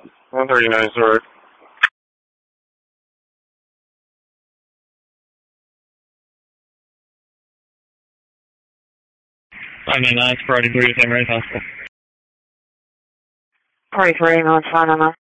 139, sorry. 599, Priority 3, same rate, hospital. Priority 3, on 599.